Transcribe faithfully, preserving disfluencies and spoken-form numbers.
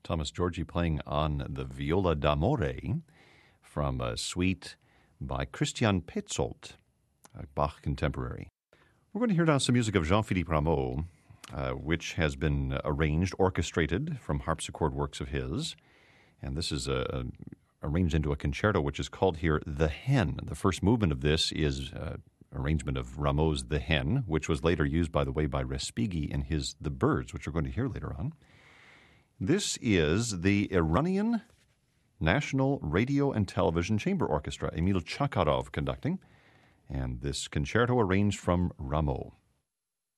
Thomas Georgi playing on the viola d'amore from a suite by Christian Petzold, a Bach contemporary. We're going to hear now some music of Jean-Philippe Rameau, uh, which has been arranged, orchestrated from harpsichord works of his. And this is a, a, arranged into a concerto, which is called here The Hen. The first movement of this is an arrangement of Rameau's The Hen, which was later used, by the way, by Respighi in his The Birds, which we're going to hear later on. This is the Iranian National Radio and Television Chamber Orchestra, Emil Chakharov conducting, and this concerto arranged from Rameau.